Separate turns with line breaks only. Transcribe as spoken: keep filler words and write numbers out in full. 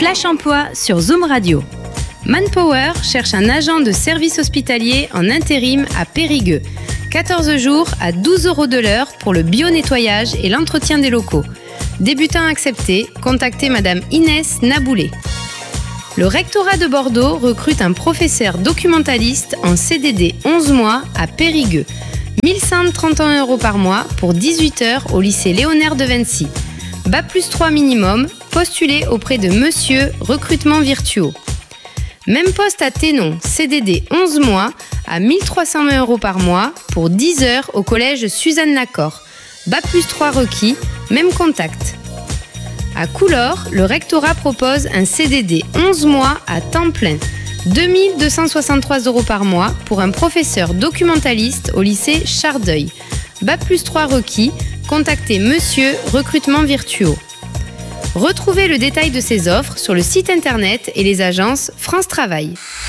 Flash Emploi sur Zoom Radio. Manpower cherche un agent de service hospitalier en intérim à Périgueux. quatorze jours à douze euros de l'heure pour le bio-nettoyage et l'entretien des locaux. Débutant accepté, contactez Madame Inès Naboulé. Le rectorat de Bordeaux recrute un professeur documentaliste en C D D onze mois à Périgueux. mille cent trente et un euros par mois pour dix-huit heures au lycée Léonard de Vinci. Bac plus trois minimum, postulé auprès de Monsieur Recrutement Virtuo. Même poste à Thénon, C D D onze mois à mille trois cent vingt euros par mois pour dix heures au collège Suzanne Lacor. Bac plus trois requis, même contact. À Coulors, le rectorat propose un C D D onze mois à temps plein, deux mille deux cent soixante-trois euros par mois pour un professeur documentaliste au lycée Chardeuil. Bac plus trois requis, contactez Monsieur Recrutement Virtuo. Retrouvez le détail de ces offres sur le site internet et les agences France Travail.